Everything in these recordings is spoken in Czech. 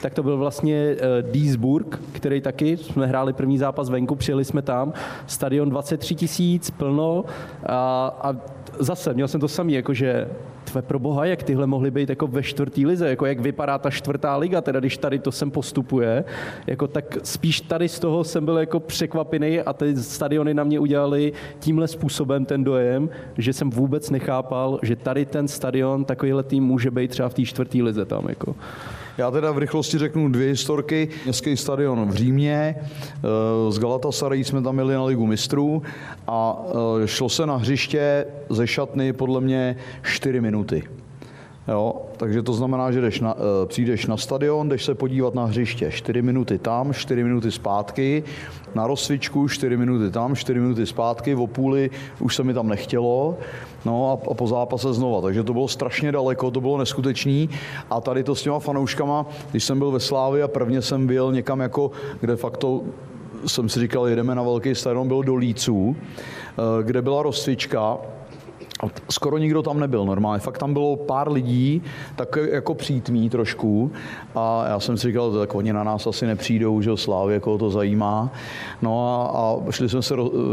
tak to byl vlastně Duisburg, který taky, jsme hráli první zápas venku, přijeli jsme tam, stadion 23 000, plno a zase měl jsem to samý, jakože pro boha, jak tyhle mohly být jako ve čtvrtý lize, jako jak vypadá ta čtvrtá liga, teda když tady to sem postupuje, jako tak spíš tady z toho jsem byl jako překvapený a ty stadiony na mě udělali tímhle způsobem ten dojem, že jsem vůbec nechápal, že tady ten stadion, takovýhle tým může být třeba v té čtvrtý lize tam, jako. Já teda v rychlosti řeknu dvě historky. Městský stadion v Římě, z Galatasaray jsme tam jeli na Ligu mistrů a šlo se na hřiště ze šatny podle mě 4 minuty. Jo, takže to znamená, že přijdeš na stadion, jdeš se podívat na hřiště, 4 minuty tam, 4 minuty zpátky, na rozcvičku 4 minuty tam, 4 minuty zpátky, o půli už se mi tam nechtělo, no a po zápase znova, takže to bylo strašně daleko, to bylo neskutečný a tady to s těma fanouškama, když jsem byl ve Slávii a prvně jsem byl někam jako, kde fakt to jsem si říkal, jedeme na velký stadion, byl do Líců, kde byla rozcvička. A skoro nikdo tam nebyl normálně, fakt tam bylo pár lidí, tak jako přítmí trošku a já jsem si říkal, tak oni na nás asi nepřijdou, že Slávě, koho to zajímá. No a šli jsme se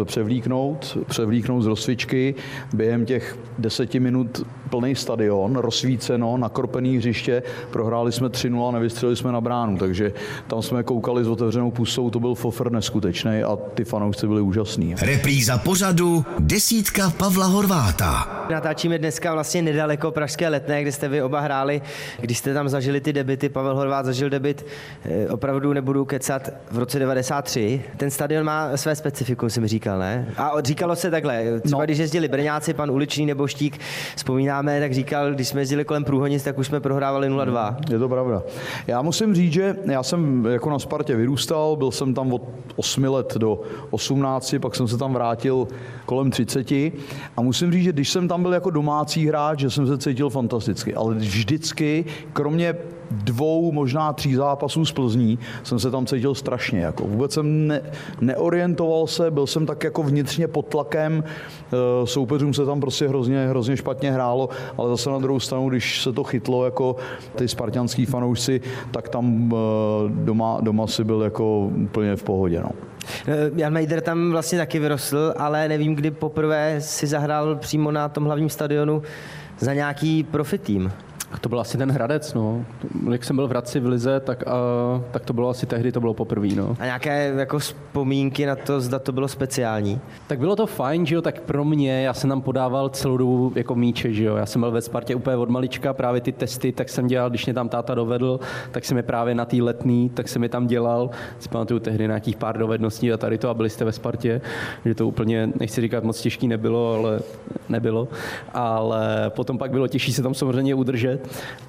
převlíknout z rozcvičky, během těch 10 minut plný stadion, rozsvíceno, nakropený hřiště, prohráli jsme 3-0 a nevystřelili jsme na bránu, takže tam jsme koukali s otevřenou pusou, to byl fofr neskutečný a ty fanoušci byli úžasný. Repríza pořadu Desítka Pavla Horváta. Natáčíme dneska vlastně nedaleko Pražské Letné, kde jste vy oba hráli, když jste tam zažili ty debuty. Pavel Horváth zažil debut, opravdu nebudu kecat, v roce 93. Ten stadion má své specifikum, jsem říkal, ne? A říkalo se takhle, třeba když jezdili Brňáci, pan Uličný nebo Štík, vzpomínáme, tak říkal, když jsme jezdili kolem Průhonic, tak už jsme prohrávali 0-2. Je to pravda. Já musím říct, že já jsem jako na Spartě vyrůstal, byl jsem tam od 8 let do 18, pak jsem se tam vrátil kolem 30 a musím říct, že když jsem tam byl jako domácí hráč, že jsem se cítil fantasticky, ale vždycky, kromě 2, možná 3 zápasů z Plzní, jsem se tam cítil strašně. Jako. Vůbec jsem neorientoval se, byl jsem tak jako vnitřně pod tlakem, soupeřům se tam prostě hrozně špatně hrálo, ale zase na druhou stranu, když se to chytlo jako ty spartanský fanoušci, tak tam doma si byl jako úplně v pohodě. No. Jan Majder tam vlastně taky vyrostl, ale nevím, kdy poprvé si zahrál přímo na tom hlavním stadionu za nějaký profi tým. To byl asi ten Hradec, no. Jak jsem byl v Hradci v lize, tak to bylo asi tehdy, to bylo poprvé, no. A nějaké jako vzpomínky na to, zda to bylo speciální? Tak bylo to fajn, že jo, tak pro mě, já jsem tam podával celou dobu jako míče, že jo. Já jsem byl ve Spartě úplně od malička, právě ty testy, tak jsem dělal, když mě tam táta dovedl, tak jsem je právě na té Letný, tak jsem je tam dělal. Si pamatuju tehdy nějakých pár dovedností a tady to a byli jste ve Spartě, že to úplně, nechci říkat, moc těžký nebylo, ale nebylo. Ale potom pak bylo těžší se tam samozřejmě udržet.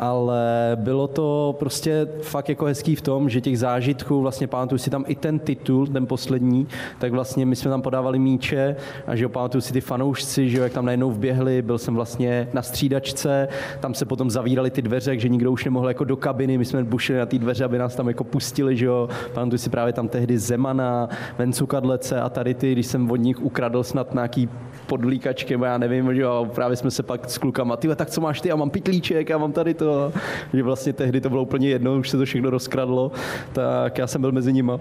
Ale bylo to prostě fakt jako hezký v tom, že těch zážitků, vlastně pamatuju si tam i ten titul, ten poslední, tak vlastně my jsme tam podávali míče a že pamatuju si ty fanoušci, že jak tam najednou vběhli, byl jsem vlastně na střídačce, tam se potom zavíraly ty dveře, že nikdo už nemohl jako do kabiny, my jsme bušili na ty dveře, aby nás tam jako pustili, že jo. Pamatuju si právě tam tehdy Zemana, Vencu Kadlece a tady ty, když jsem od nich ukradl snad nějaký podlíkačky, já nevím, že jo, právě jsme se pak s klukama, tyhle, tak co máš ty, já mám pytlíček, já mám tady to, že vlastně tehdy to bylo úplně jedno, už se to všechno rozkradlo, tak já jsem byl mezi nima.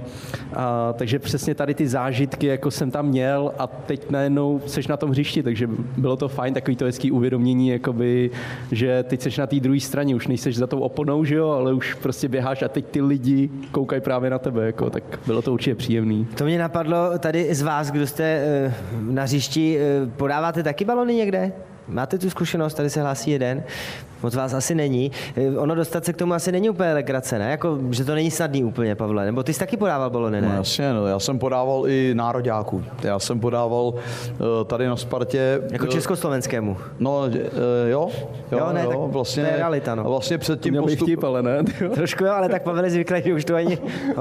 Takže přesně tady ty zážitky, jako jsem tam měl a teď najednou seš na tom hřišti, takže bylo to fajn, takový to hezký uvědomění, jakoby, že teď seš na té druhé straně, už nejseš za tou oponou, že jo, ale už prostě běháš a teď ty lidi koukají právě na tebe, jako, tak bylo to určitě příjemný. To mě napadlo tady z vás, kdo jste na hřišti, podáváte taky balony někde? Máte tu zkušenost, tady se hlásí jeden, moc vás asi není. Ono dostat se k tomu asi není úplně legrace, ne? Jako, že to není snadný úplně, Pavle, nebo ty jsi taky podával balony, ne? No jasně, no, já jsem podával i nároďáku. Já jsem podával tady na Spartě. Jako československému? No, jo, ne, tak vlastně, to je realita, no. Vlastně před tím vtip, ale ne? Trošku jo, ale tak Pavel je zvyklý, že už to ani,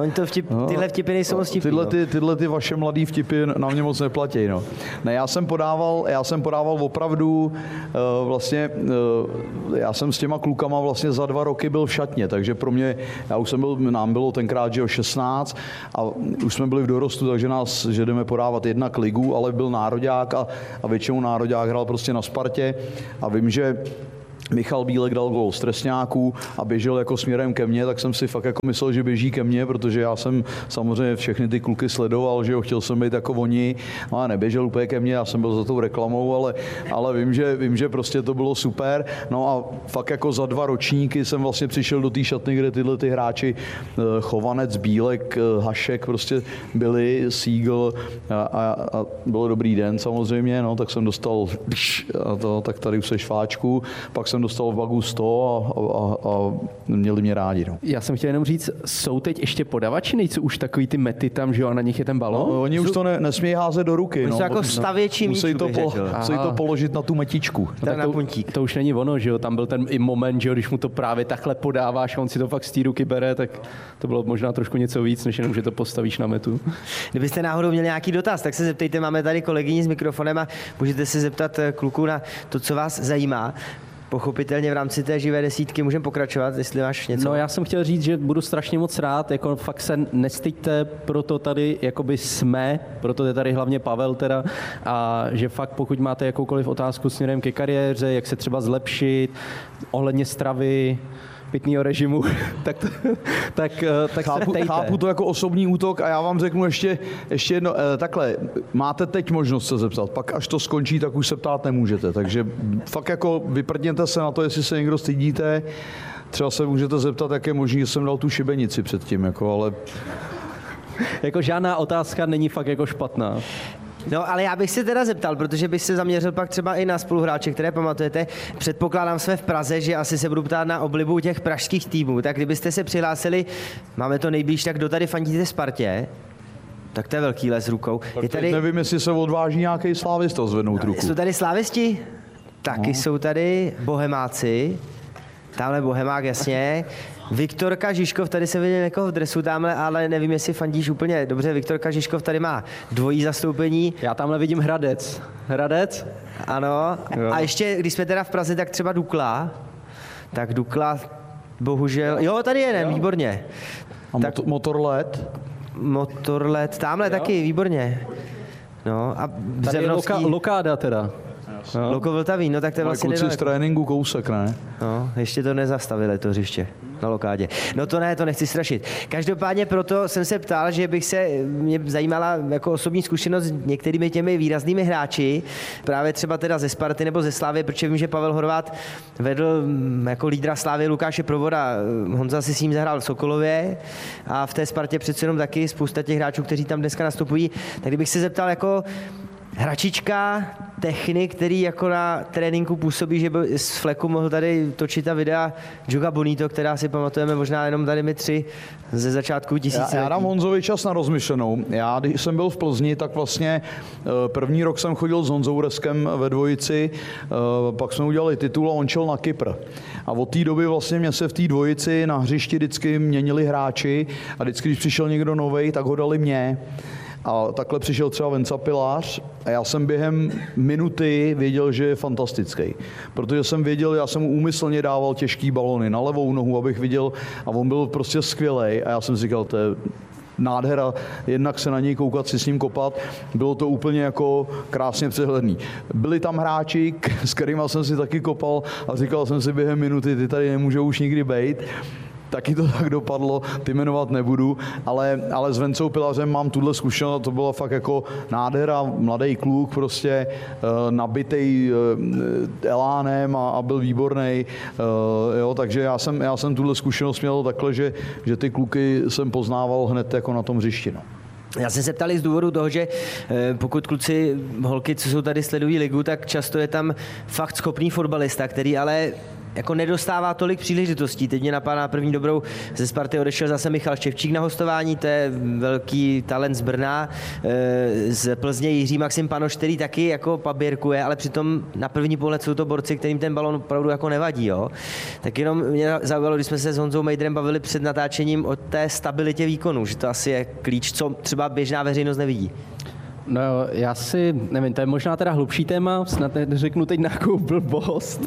tyhle vtipy nejsou moc vtipný. Tyhle ty vaše mladý vtipy na mě moc neplatí, no. Ne, já jsem podával opravdu vlastně, já jsem s těma klukama vlastně za 2 roky byl v šatně, takže pro mě, nám bylo tenkrát, že 16 a už jsme byli v dorostu, takže že jdeme podávat jednak ligu, ale byl nároďák a většinou nároďák hrál prostě na Spartě a vím, že Michal Bílek dal gól z trestňáků a běžel jako směrem ke mně, tak jsem si fakt jako myslel, že běží ke mně, protože já jsem samozřejmě všechny ty kluky sledoval, že jo, chtěl jsem být jako oni, a neběžel úplně ke mně, já jsem byl za tou reklamou, ale vím, že prostě to bylo super. No a fakt jako za 2 ročníky jsem vlastně přišel do té šatny, kde tyhle ty hráči Chovanec, Bílek, Hašek prostě byli, Siegel a bylo dobrý den samozřejmě, no, tak jsem dostal tak tady už seš fáčku, pak jsem dostal v bagu 100 a měli mě rádi. No. Já jsem chtěl jenom říct, jsou teď ještě podavači, nejsou už takový ty mety tam, že jo, a na nich je ten balón? No, oni už to nesmějí házet do ruky. Jsou jako stavěčí musí to položit na tu metičku. No, tak to už není ono, že jo, tam byl ten i moment, že jo, když mu to právě takhle podáváš a on si to fakt z té ruky bere, tak to bylo možná trošku něco víc, než jenom, že to postavíš na metu. Kdybyste náhodou měli nějaký dotaz, tak se zeptejte, máme tady kolegyni s mikrofonem a můžete se zeptat kluků na to, co vás zajímá. Pochopitelně v rámci té živé desítky můžeme pokračovat, jestli máš něco. No já jsem chtěl říct, že budu strašně moc rád, jako fakt se nestyďte, proto tady jakoby jsme, proto je tady hlavně Pavel teda, a že fakt pokud máte jakoukoliv otázku směrem ke kariéře, jak se třeba zlepšit, ohledně stravy, pitného režimu, tak se ptejte. Chápu to jako osobní útok a já vám řeknu ještě jedno, takhle, máte teď možnost se zeptat, pak až to skončí, tak už se ptát nemůžete, takže fakt jako vyprdněte se na to, jestli se někdo stydíte, třeba se můžete zeptat, jak je možný, že jsem dal tu šibenici předtím, jako, ale... Jako žádná otázka není fakt jako špatná. No, ale já bych se teda zeptal, protože bych se zaměřil pak třeba i na spoluhráče, které pamatujete. Předpokládám, jsme v Praze, že asi se budu ptát na oblibu těch pražských týmů. Tak kdybyste se přihlásili, máme to nejblíž, tak kdo tady fandíte Spartě? Tak to je velký les rukou. Tak je tady... Nevím, jestli se odváží nějaký slávista zvednout ruku. Jsou tady slávisti? Taky jsou tady bohemáci. Tamhle bohemák, jasně. Viktorka Žižkov, tady se vidím někoho v dresu tamhle, ale nevím, jestli fandíš úplně dobře. Viktorka Žižkov tady má dvojí zastoupení. Já tamhle vidím Hradec. Hradec? Ano. Jo. A ještě, když jsme teda v Praze, tak třeba Dukla. Tak Dukla, bohužel... Jo, tady je, ne, výborně. A tak... Motorlet? Motorlet, tamhle taky, výborně. No a tady je Lokáda teda. No. Loko Vltavín, no tak to je vlastně kluci z tréninku kousek, ne? No, ještě to nezastavili, to hřiště na Lokádě. No to ne, to nechci strašit. Každopádně proto jsem se ptal, že mě zajímala jako osobní zkušenost s některými těmi výraznými hráči, právě třeba teda ze Sparty nebo ze Slávy, protože vím, že Pavel Horváth vedl jako lídra Slávy Lukáše Provoda. Honza si s ním zahrál v Sokolově a v té Spartě přece jenom taky spousta těch hráčů, kteří tam dneska nastupují. Tak kdybych se zeptal jako hračička, technik, který jako na tréninku působí, že by z fleku mohl tady točit ta videa Juga Bonito, která si pamatujeme možná jenom tady my 3 ze začátku tisíciletí. Já dám Honzovi čas na rozmyšlenou. Já, když jsem byl v Plzni, tak vlastně první rok jsem chodil s Honzou Reskem ve dvojici, pak jsme udělali titul a on šel na Kypr. A od té doby vlastně mě se v té dvojici na hřišti vždycky měnili hráči a vždycky, když přišel někdo novej, tak ho dali mě. A takhle přišel třeba Venca Pilář a já jsem během minuty věděl, že je fantastický. Protože jsem věděl, já jsem mu úmyslně dával těžký balony na levou nohu, abych viděl, a on byl prostě skvělej a já jsem si říkal, to je nádhera, jednak se na něj koukat, si s ním kopat, bylo to úplně jako krásně přehledný. Byli tam hráči, s kterými jsem si taky kopal a říkal jsem si během minuty, ty tady nemůžou už nikdy bejt. Taky to tak dopadlo, ty jmenovat nebudu, ale s Vencou Pilařem mám tuhle zkušenost, to bylo fakt jako nádhera, mladý kluk, prostě nabitej elánem a byl výborný, jo, takže já jsem tuhle zkušenost měl takhle, že ty kluky jsem poznával hned jako na tom hřišti. No. Já jsem se ptal z důvodu toho, že pokud kluci, holky, co jsou tady sledují ligu, tak často je tam fakt schopný fotbalista, který ale jako nedostává tolik příležitostí. Teď mě napadá první dobrou, ze Sparty odešel zase Michal Ševčík na hostování, to je velký talent z Brna, z Plzně Jiří Maxim Panoš, který taky jako paběrkuje, ale přitom na první pohled jsou to borci, kterým ten balon opravdu jako nevadí. Jo? Tak jenom mě zaujalo, když jsme se s Honzou Mejdrem bavili před natáčením o té stabilitě výkonu, že to asi je klíč, co třeba běžná veřejnost nevidí. No já si, nevím, to je možná teda hlubší téma, snad neřeknu teď nějakou blbost.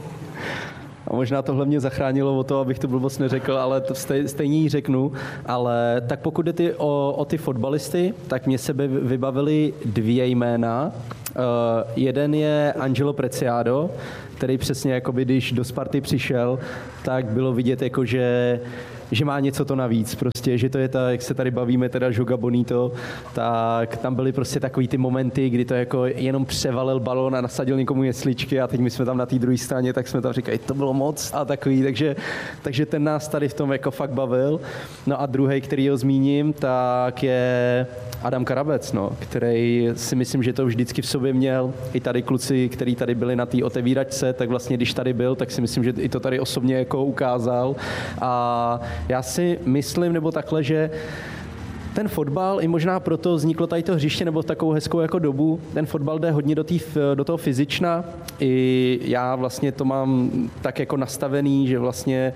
A možná tohle mě zachránilo o to, abych tu blbost neřekl, ale to stejně ji řeknu. Ale tak pokud jde o ty fotbalisty, tak mě se vybavily 2 jména. Jeden je Angelo Preciado, který přesně jakoby, když do Sparty přišel, tak bylo vidět, jako, že má něco to navíc, prostě, že to je ta, jak se tady bavíme, teda Joga Bonito, tak tam byly prostě takový ty momenty, kdy to jako jenom převalil balón a nasadil někomu jesličky a teď my jsme tam na té druhé straně, tak jsme tam říkali, to bylo moc a takový, takže ten nás tady v tom jako fakt bavil. No a druhý, který ho zmíním, tak je Adam Karabec, no, který si myslím, že to vždycky v sobě měl. I tady kluci, kteří tady byli na té otevíračce, tak vlastně když tady byl, tak si myslím, že i to tady osobně jako ukázal. A já si myslím, nebo takhle, že ten fotbal, i možná proto vzniklo tady to hřiště, nebo takovou hezkou jako dobu, ten fotbal jde hodně do toho fyzična. I já vlastně to mám tak jako nastavený, že vlastně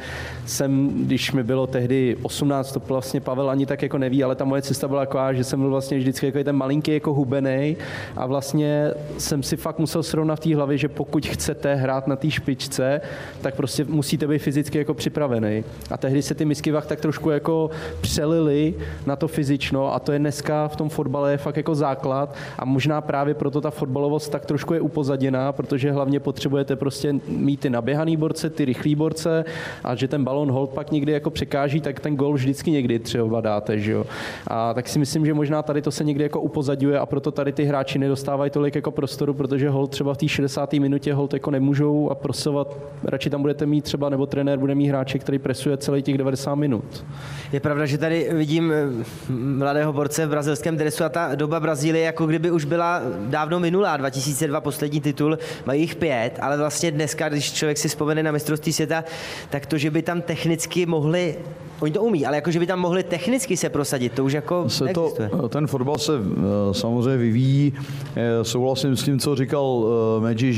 když mi bylo tehdy 18, to vlastně Pavel ani tak jako neví, ale ta moje cesta byla taková, že jsem byl vlastně vždycky jako ten malinký jako hubenej a vlastně jsem si fakt musel srovnat v té hlavě, že pokud chcete hrát na té špičce, tak prostě musíte být fyzicky jako připravený. A tehdy se ty misky vah tak trošku jako přelily na to fyzično a to je dneska v tom fotbale je fakt jako základ a možná právě proto ta fotbalovost tak trošku je upozaděná, protože hlavně potřebujete prostě mít ty naběhaný borce, ty rychlý borce a že ten balon hold pak někdy jako překáží, tak ten gól vždycky někdy třeba dáte, že jo. A tak si myslím, že možná tady to se někdy jako upozadňuje a proto tady ty hráči nedostávají tolik jako prostoru, protože hold třeba v té 60. minutě hold jako nemůžou a prosovat, radši tam budete mít třeba, nebo trenér bude mít hráče, který presuje celý těch 90 minut. Je pravda, že tady vidím mladého borce v brazilském dresu a ta doba Brazílie jako kdyby už byla dávno minulá. 2002 poslední titul, mají jich 5, ale vlastně dneska, když člověk si vzpomene na mistrovství světa, tak to, že by tam technicky mohli, oni to umí, ale jako, že by tam mohli technicky se prosadit, to už jako neexistuje. Ten fotbal se samozřejmě vyvíjí. Souhlasím s tím, co říkal Medži,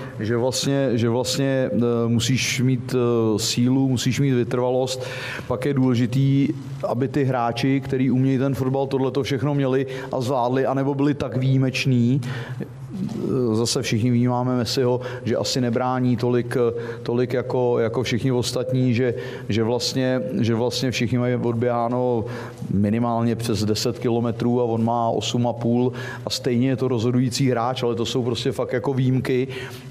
že vlastně musíš mít sílu, musíš mít vytrvalost. Pak je důležitý, aby ty hráči, který umějí ten fotbal, tohleto všechno měli a zvládli, anebo byli tak výjimeční. Zase všichni vnímáme Messiho, že asi nebrání tolik jako všichni ostatní, že vlastně všichni mají odběháno minimálně přes 10 kilometrů a on má 8,5 a stejně je to rozhodující hráč, ale to jsou prostě fakt jako výjimky.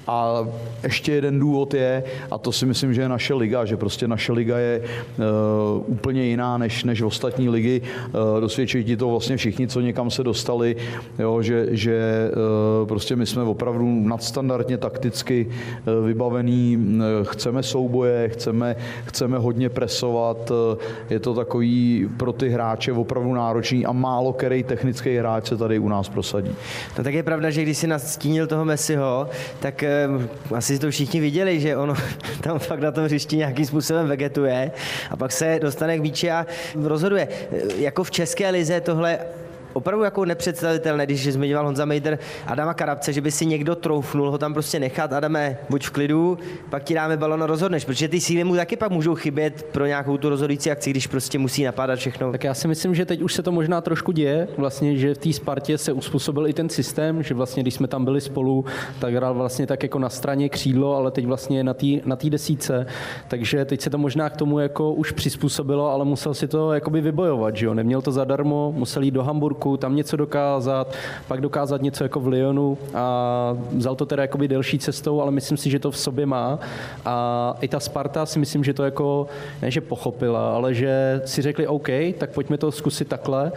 A ještě jeden důvod je, a to si myslím, že je naše liga, že prostě naše liga je úplně jiná než ostatní ligy. Dosvědčují ti to vlastně všichni, co někam se dostali, jo, že prostě my jsme opravdu nadstandardně takticky vybavení, chceme souboje, chceme hodně presovat, je to takový pro ty hráče opravdu náročný a málo který technický hráč se tady u nás prosadí. No tak je pravda, že když si nastínil toho Messiho, tak asi to všichni viděli, že on tam fakt na tom hřišti nějakým způsobem vegetuje a pak se dostane k míči a rozhoduje. Jako v české lize tohle opravdu jako nepředstavitelné, když zmiňoval Honza Mejder Adama Karabce, že by si někdo troufnul ho tam prostě nechat, Adame, buď v klidu, pak ti dáme balon a rozhodneš, protože ty síly mu taky pak můžou chybět pro nějakou tu rozhodující akci, když prostě musí napadat všechno. Tak já si myslím, že teď už se to možná trošku děje, vlastně, že v té Spartě se uspůsobil i ten systém, že vlastně, když jsme tam byli spolu, tak hrál vlastně tak jako na straně křídlo, ale teď vlastně na té desítce, takže teď se to možná k tomu jako už přizpůsobilo, ale musel si to jakoby vybojovat, že jo, neměl to zadarmo, musel jít do Hamburku, tam něco dokázat, pak dokázat něco jako v Lyonu a vzal to teda jakoby delší cestou, ale myslím si, že to v sobě má a i ta Sparta si myslím, že to jako, ne že pochopila, ale že si řekli OK, tak pojďme to zkusit takhle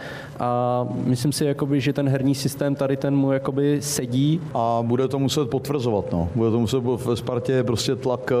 a myslím si, jakoby, že ten herní systém tady ten mu jakoby sedí. A bude to muset potvrzovat, no. Bude to muset ve Spartě prostě tlak,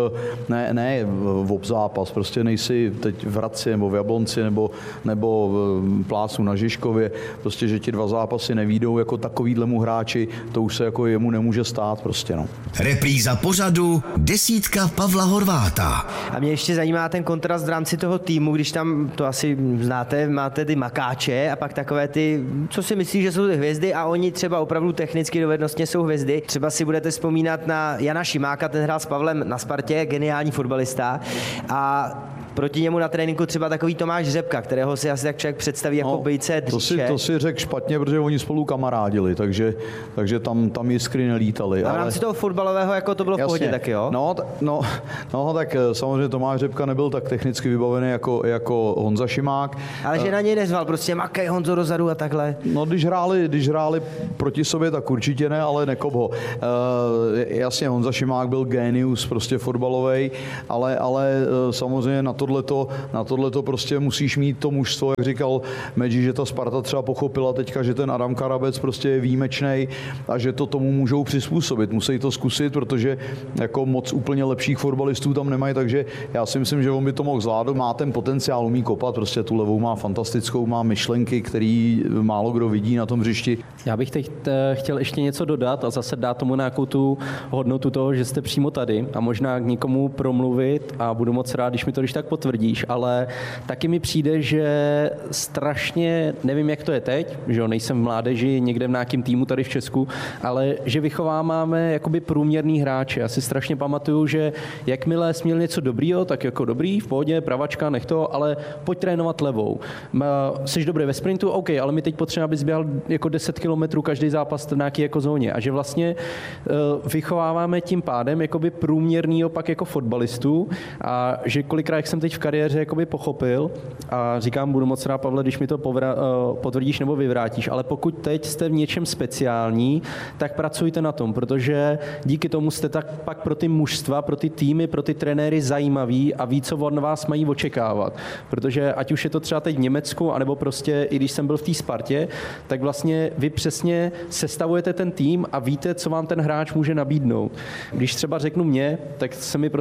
ne v obzápas, prostě nejsi teď v Hradci nebo v Jablonci nebo v Plácu na Žižkově, prostě, že ti 2 zápasy nevídou jako takovýhlemu hráči, to už se jako jemu nemůže stát prostě, no. Repríza pořadu desítka Pavla Horváta. A mě ještě zajímá ten kontrast v rámci toho týmu, když tam, to asi znáte, máte ty makáče a pak takové ty, co si myslí, že jsou ty hvězdy a oni třeba opravdu technicky dovednostně jsou hvězdy. Třeba si budete vzpomínat na Jana Šimáka, ten hrál s Pavlem na Spartě, geniální fotbalista a Proti němu na tréninku třeba takový Tomáš Řepka, kterého si asi tak člověk představí jako bejce dříče. To si řekl špatně, protože oni spolu kamarádili, takže tam jiskry nelítaly. A v rámci toho fotbalového jako to bylo v pohodě taky, jo? No, tak samozřejmě Tomáš Řepka nebyl tak technicky vybavený jako Honza Šimák. Ale že na něj nezval, prostě makej Honzo dozadu a takhle. No, když hráli proti sobě, tak určitě ne, ale nekop ho. Jasně, Honza Šimák byl génius prostě fotbalovej, ale samozřejmě na tohleto prostě musíš mít to mužstvo, jak říkal Medži, že ta Sparta třeba pochopila teďka, že ten Adam Karabec prostě je výjimečnej a že to tomu můžou přizpůsobit. Musí to zkusit, protože jako moc úplně lepších fotbalistů tam nemají, takže já si myslím, že on by to mohl zvládnout, má ten potenciál, umí kopat, prostě tu levou má fantastickou, má myšlenky, který málo kdo vidí na tom hřišti. Já bych teď chtěl ještě něco dodat a zase dát tomu nějakou tu hodnotu toho, že jste přímo tady a možná k někomu promluvit a budu moc rád, když mi to když tak potvrdíš, ale taky mi přijde, že strašně, nevím, jak to je teď, že nejsem v mládeži někde v nějakém týmu tady v Česku, ale že vychováváme jakoby průměrný hráče. Já si strašně pamatuju, že jakmile jsi měl něco dobrýho, tak jako dobrý, v pohodě, pravačka, nech to, ale pojď trénovat levou. Jsi dobrý ve sprintu, OK, ale my teď potřebujeme, abys běhal jako 10 kilometrů každý zápas v nějaké jako zóně. A že vlastně vychováváme tím pádem jakoby průměrnýho pak jako fotbalistů a že kolikrát, jak jsem teď v kariéře jakoby pochopil a říkám, budu moc rád, Pavle, když mi to potvrdíš nebo vyvrátíš, ale pokud teď jste v něčem speciální, tak pracujte na tom, protože díky tomu jste tak pak pro ty mužstva, pro ty týmy, pro ty trenéry zajímaví a ví, co od vás mají očekávat. Protože ať už je to třeba teď v Německu, anebo prostě i když jsem byl v té Spartě, tak vlastně vy přesně sestavujete ten tým a víte, co vám ten hráč může nabídnout. Když třeba řeknu mě, tak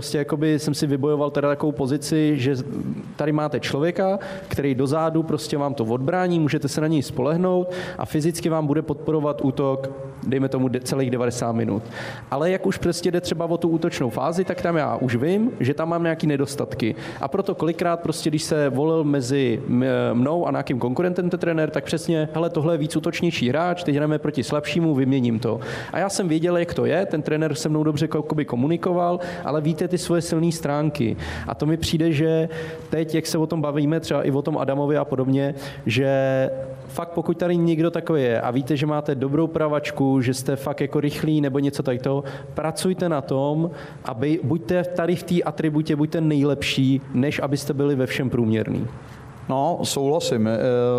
jsem si vybojoval teda takovou pozici, že tady máte člověka, který dozadu prostě vám to odbrání, můžete se na něj spolehnout a fyzicky vám bude podporovat útok, dejme tomu celých 90 minut. Ale jak už prostě jde třeba o tu útočnou fázi, tak tam já už vím, že tam mám nějaké nedostatky. A proto kolikrát prostě, když se volil mezi mnou a nějakým konkurentem ten trenér, tak přesně, hele, tohle je víc útočnější hráč, teď jdeme proti slabšímu, vyměním to. A já jsem věděl, jak to je, ten trenér se mnou dobře komunikoval, ale víte ty svoje silné stránky. A to mi přijde, že teď, jak se o tom bavíme, třeba i o tom Adamovi a podobně, že fakt pokud tady někdo takový je a víte, že máte dobrou pravačku, že jste fakt jako rychlí nebo něco takového, pracujte na tom, aby buďte tady v té atributě, buďte nejlepší, než abyste byli ve všem průměrný. No, souhlasím.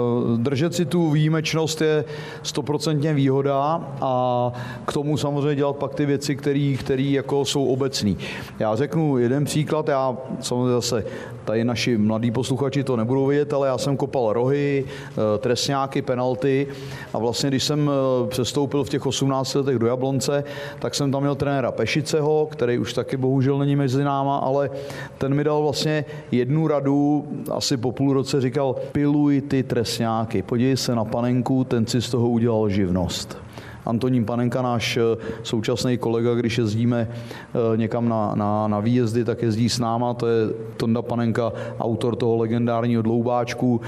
Držet si tu výjimečnost je 100% výhoda a k tomu samozřejmě dělat pak ty věci, které jako jsou obecný. Já řeknu jeden příklad, já samozřejmě zase tady naši mladí posluchači to nebudou vědět, ale já jsem kopal rohy, trestňáky, penalty a vlastně, když jsem přestoupil v těch 18 letech do Jablonce, tak jsem tam měl trenéra Pešiceho, který už taky bohužel není mezi náma, ale ten mi dal vlastně jednu radu, asi po půl roce říkal, piluj ty trestňáky, podívej se na Panenku, ten si z toho udělal živnost. Antonín Panenka, náš současný kolega, když jezdíme někam na výjezdy, tak jezdí s náma, to je Tonda Panenka, autor toho legendárního Dloubáčku,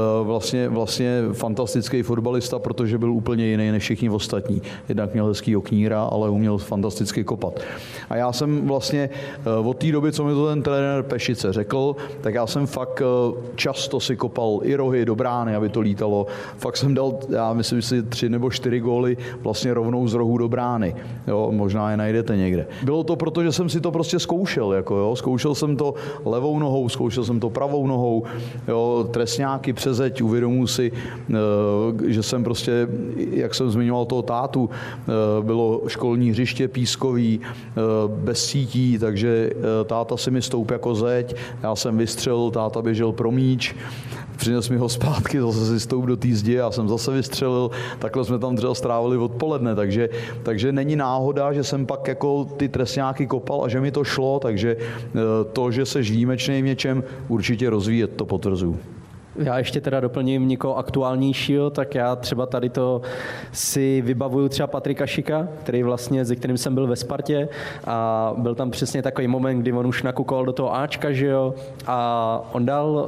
vlastně fantastický fotbalista, protože byl úplně jiný než všichni ostatní. Jednak měl hezký okníra, ale uměl fantasticky kopat. A já jsem vlastně od té doby, co mi to ten trenér Pešice řekl, tak já jsem fakt často si kopal i rohy do brány, aby to lítalo. Fakt jsem dal, já myslím si, 3 nebo 4 góly vlastně rovnou z rohu do brány. Jo, možná je najdete někde. Bylo to proto, že jsem si to prostě zkoušel. Zkoušel jsem to levou nohou, zkoušel jsem to pravou nohou, jo, trestňáky přezeď, uvědomuji si, že jsem prostě, jak jsem zmiňoval toho tátu, bylo školní hřiště pískový, bez sítí, takže táta si mi stoup jako zeď, já jsem vystřelil, táta běžel pro míč, přines mi ho zpátky, zase si stoup do té zdi, já jsem zase vystřelil, takhle jsme tam třeba strávili odpoledne, takže není náhoda, že jsem pak jako ty trestňáky kopal a že mi to šlo, takže to, že seš výjimečný v něčem, určitě rozvíjet, to potvrzuju. Já ještě teda doplním někoho aktuálnějšího, tak já třeba tady to si vybavuju třeba Patrika Šika, se kterým jsem byl ve Spartě a byl tam přesně takový moment, kdy on už nakukoval do toho Ačka, že jo, a on dal,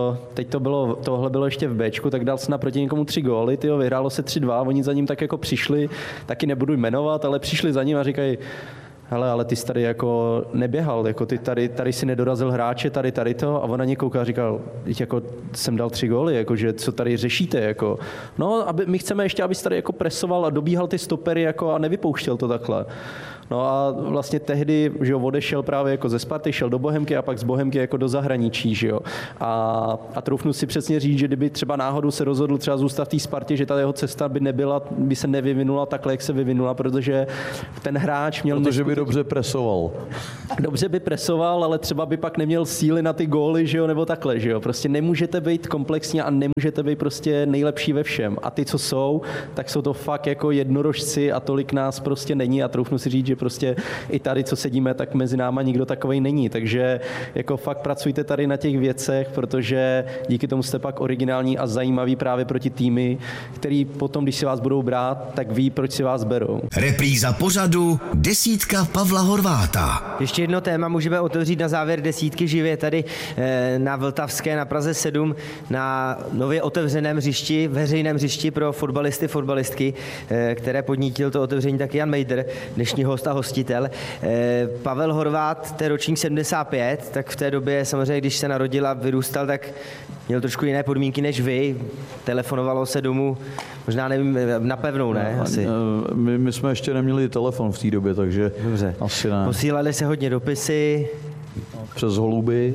tohle bylo ještě v Bčku, tak dal se naproti někomu 3 góly, tyjo, vyhrálo se 3-2, oni za ním tak jako přišli, taky nebudu jmenovat, ale přišli za ním a říkají, hele, ale ty jsi tady jako neběhal, jako ty tady si nedorazil hráče, tady to, a on na ně koukal a říkal, jako jsem dal 3 góly, jakože co tady řešíte, jako. No, my chceme ještě, abys tady jako presoval a dobíhal ty stopery jako a nevypouštěl to takhle. No a vlastně tehdy, že jo, odešel právě jako ze Sparty, šel do Bohemky a pak z Bohemky jako do zahraničí, že jo. A troufnu si přesně říct, že kdyby třeba náhodou se rozhodl třeba zůstat v té Spartě, že ta jeho cesta by se nevyvinula takhle, jak se vyvinula, protože ten hráč měl... Protože by dobře presoval. Dobře by presoval, ale třeba by pak neměl síly na ty góly, že jo, nebo takhle, že jo. Prostě nemůžete být komplexní a nemůžete být prostě nejlepší ve všem. A ty, co jsou, tak jsou to fakt jako jednorožci a tolik nás prostě není a troufnu si říct, že prostě i tady, co sedíme, tak mezi náma nikdo takovej není. Takže jako fakt pracujte tady na těch věcech, protože díky tomu jste pak originální a zajímavý právě proti týmy, který potom, když si vás budou brát, tak ví, proč si vás berou. Repríza pořadu Desítka Pavla Horváta. Ještě jedno téma můžeme otevřít na závěr desítky živě tady na Vltavské, na Praze 7, na nově otevřeném hřišti, veřejném hřišti pro fotbalistky, které podnítil to otevření taky Jan Mejdr, dnešní host a hostitel. Pavel Horvát, to je ročník 75, tak v té době samozřejmě, když se narodil a vyrůstal, tak měl trošku jiné podmínky než vy. Telefonovalo se domů, možná nevím, napevnou, ne? Asi. My jsme ještě neměli telefon v té době, takže dobře. Asi ne. Posílali se hodně dopisy. Přes holuby.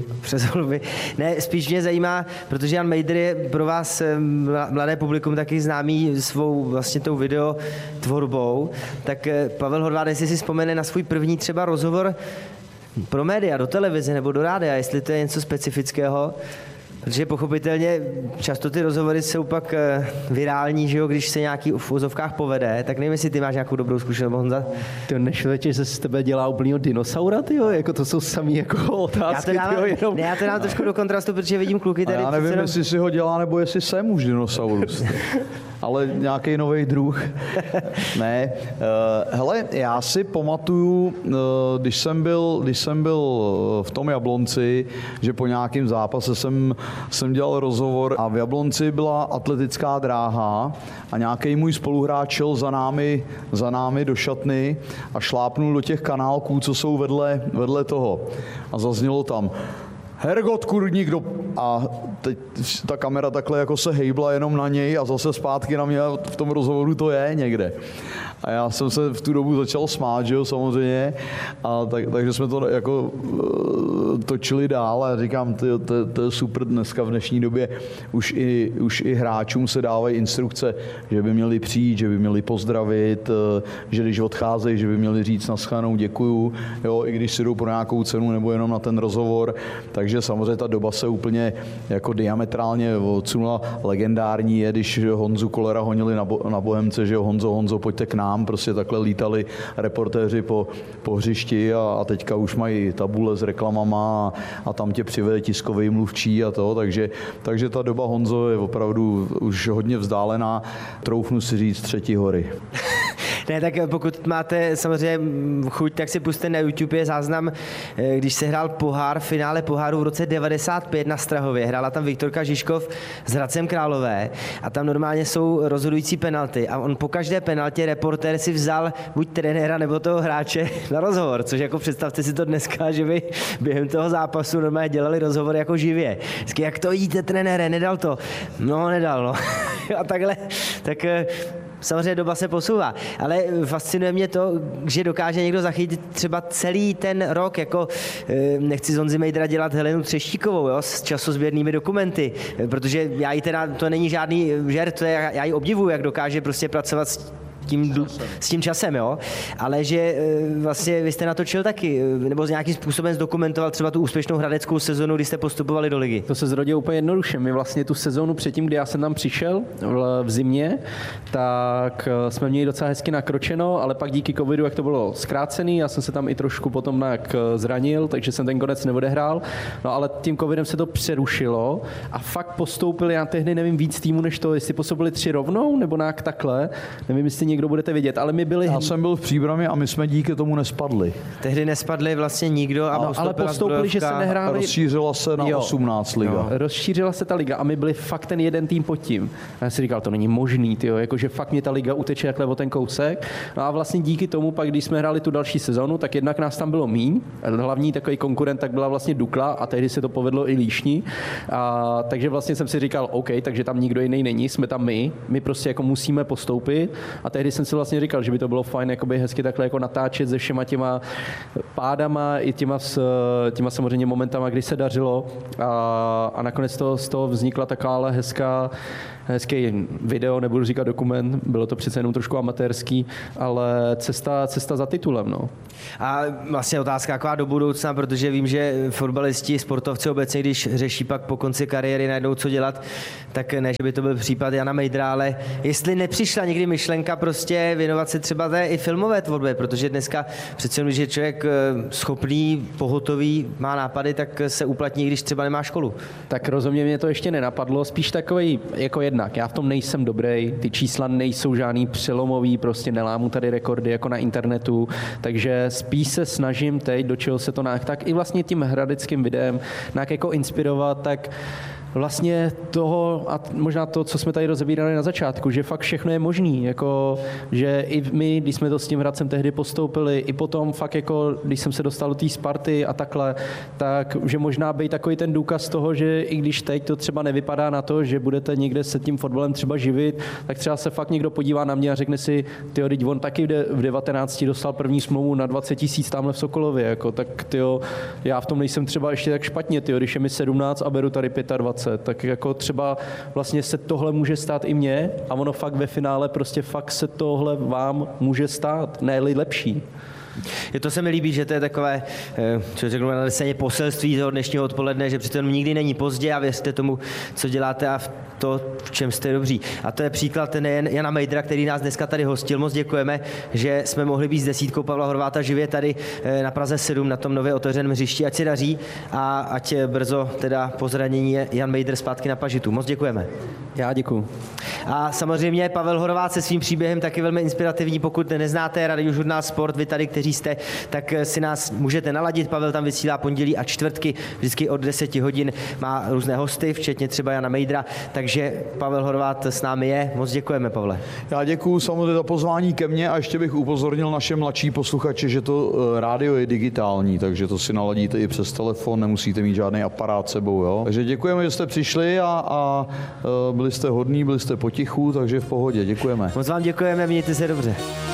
Ne, spíš mě zajímá, protože Jan Mejdr je pro vás mladé publikum taky známý svou vlastně tou video tvorbou, tak Pavel Horváth, jestli si vzpomene na svůj první třeba rozhovor pro média, do televize nebo do rádia, jestli to je něco specifického, protože pochopitelně často ty rozhovory jsou pak virální, že jo, když se nějaký v uvozovkách povede, tak nevím, jestli ty máš nějakou dobrou zkušenost, Honza. Ty nešvětě, že se z tebe dělá úplnýho dinosaura, tyjo, jako to jsou samý jako otázky, já to dám trošku do kontrastu, protože vidím kluky tady. Já nevím, jestli si ho dělá, nebo jestli jsem už dinosaurus. Ale nějaký nový druh. Ne. Hele, já si pamatuju, když jsem byl v tom Jablonci, že po nějakém zápase jsem dělal rozhovor a v Jablonci byla atletická dráha a nějaký můj spoluhráč šel za námi do šatny a šlápnul do těch kanálků, co jsou vedle toho. A zaznělo tam: Hergot kurník a teď ta kamera takhle jako se hejbla jenom na něj a zase zpátky na mě, v tom rozhovoru to je někde. A já jsem se v tu dobu začal smát, že jo, samozřejmě, a takže jsme to jako točili dál a říkám, to je super, dneska v dnešní době už i hráčům se dávají instrukce, že by měli přijít, že by měli pozdravit, že když odcházejí, že by měli říct naschledanou, děkuju, jo, i když si jdou pro nějakou cenu nebo jenom na ten rozhovor, takže samozřejmě ta doba se úplně jako diametrálně odsunula. Legendární je, když Honzu Kollera honili na Bohemce, že jo, Honzo, pojďte k nám, prostě takhle lítali reportéři po hřišti a teďka už mají tabule s reklamama a tam tě přivede tiskový mluvčí a to, takže ta doba, Honzo, je opravdu už hodně vzdálená, troufnu si říct 3. hory. Ne, tak pokud máte samozřejmě chuť, tak si pusťte na YouTube, je záznam, když se hrál finále poháru v roce 95 na Strahově. Hrála tam Viktorka Žižkov s Hradcem Králové a tam normálně jsou rozhodující penalty a on po každé penaltě reportér si vzal buď trenéra nebo toho hráče na rozhovor, což jako představte si to dneska, že by během toho zápasu normálně dělali rozhovor jako živě. Vždycky, jak to jíte, trenére, nedal to? No, nedal, no. A takhle, tak samozřejmě doba se posouvá, ale fascinuje mě to, že dokáže někdo zachytit třeba celý ten rok, jako nechci z Honzy Mejdra dělat Helenu Třeštíkovou, jo, s časozběrnými dokumenty, protože já jí teda, to není žádný žert, to je, já ji obdivuju, jak dokáže prostě pracovat s tím časem, jo, ale že vlastně vy jste natočil taky, nebo nějakým způsobem zdokumentoval třeba tu úspěšnou hradeckou sezonu, kdy jste postupovali do ligy. To se zrodilo úplně jednoduše. My vlastně tu sezonu předtím, kdy já jsem tam přišel v zimě, tak jsme měli docela hezky nakročeno, ale pak díky covidu, jak to bylo zkrácený, já jsem se tam i trošku potom nějak zranil, takže jsem ten konec neodehrál. No ale tím covidem se to přerušilo a fakt postoupili, já tehdy nevím víc týmu než to, jestli postoupili 3 rovnou, nebo nějak takhle, nevím, jestli někdo budete vidět, ale my byli... Já jsem byl v Příbrami a my jsme díky tomu nespadli. Tehdy nespadli vlastně nikdo a ale postoupili, že se nehráli... Rozšířila se na 18 liga. No, rozšířila se ta liga a my byli fakt ten jeden tým pod tím. A já si říkal, to není možný, tyjo, jakože fakt mě ta liga uteče takhle o ten kousek. No a vlastně díky tomu pak, když jsme hráli tu další sezonu, tak jednak nás tam bylo míň. Hlavní takový konkurent tak byla vlastně Dukla a tehdy se to povedlo i Líšni. A takže vlastně jsem si říkal, OK, takže tam nikdo jiný není, jsme tam my prostě jako musíme postoupit. A tehdy jsem si vlastně říkal, že by to bylo fajn jakoby hezky takhle jako natáčet se všema těma pádama i těma samozřejmě momentama, kdy se dařilo. A nakonec z toho vznikla taková hezký video, nebudu říkat dokument, bylo to přece jenom trošku amatérský, ale cesta za titulem. No. A vlastně otázka taková do budoucna, protože vím, že fotbalisti, sportovci obecně, když řeší pak po konci kariéry najednou co dělat, tak ne, že by to byl případ Jana Mejdra, ale jestli nepřišla někdy myšlenka prostě věnovat se třeba té i filmové tvorbě, protože dneska přece jenom, když je člověk schopný, pohotový, má nápady, tak se uplatní, když třeba nemá školu. Tak rozhodně mě to ještě nenapadlo, spíš takový jako jednak. Já v tom nejsem dobrý, ty čísla nejsou žádný přelomový, prostě nelámu tady rekordy jako na internetu, takže spíš se snažím teď, do čeho se to tak i vlastně tím hradeckým videem nějak jako inspirovat, tak vlastně toho a možná to, co jsme tady rozebírali na začátku, že fakt všechno je možný, jako, že i my, když jsme to s tím Hradcem tehdy postoupili, i potom fakt jako, když jsem se dostal do té Sparty a takhle, tak že možná být takový ten důkaz toho, že i když teď to třeba nevypadá na to, že budete někde se tím fotbalem třeba živit, tak třeba se fakt někdo podívá na mě a řekne si, tyjo, teď on taky v 19 dostal první smlouvu na 20 000 tamhle v Sokolově, jako, tak tyjo, já v tom nejsem třeba ještě tak špatně, tyjo, když je mi 17 a beru tady 25, tak jako třeba vlastně se tohle může stát i mně a ono fakt ve finále prostě fakt se tohle vám může stát, ne-li lepší. To se mi líbí, že to je takové, co řeknu na scéně poselství toho dnešního odpoledne, že přitom nikdy není pozdě a věřte tomu, co děláte a to, v čem jste dobří. A to je příklad nejen Jana Mejdra, který nás dneska tady hostil. Moc děkujeme, že jsme mohli být s desítkou Pavla Horváta živě tady na Praze 7 na tom nově otevřeném hřišti. Ať se daří a ať brzo teda po zranění je Jan Mejdr zpátky na pažitu. Moc děkujeme. Já děkuju. A samozřejmě Pavel Horváth se svým příběhem taky velmi inspirativní. Pokud neznáte Radiožurnál Sport, vy tady, kteří jste, tak si nás můžete naladit. Pavel tam vysílá pondělí a čtvrtky, vždycky od 10 hodin. Má různé hosty, včetně třeba Jana Mejdra, takže Pavel Horváth s námi je. Moc děkujeme, Pavle. Já děkuju samozřejmě za pozvání ke mně a ještě bych upozornil naše mladší posluchače, že to rádio je digitální, takže to si naladíte i přes telefon, nemusíte mít žádný aparát sebou. Jo? Takže děkujeme, že jste přišli a byli jste hodní, byli jste potichu, takže v pohodě. Děkujeme. Moc vám děkujeme, mějte se dobře.